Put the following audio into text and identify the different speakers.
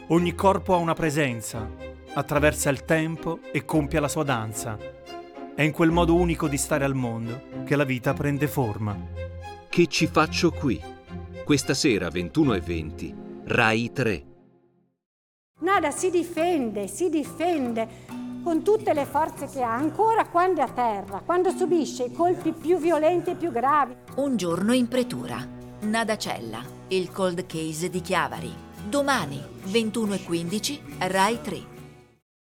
Speaker 1: Ogni corpo ha una presenza, attraversa il tempo e compie la sua danza. È in quel modo unico di stare al mondo che la vita prende forma.
Speaker 2: Che ci faccio qui? Questa sera 21:20, Rai 3.
Speaker 3: Nada si difende con tutte le forze che ha, ancora quando è a terra, quando subisce i colpi più violenti e più gravi.
Speaker 4: Un giorno in pretura. Nada Cella, il cold case di Chiavari. Domani, 21:15, Rai 3.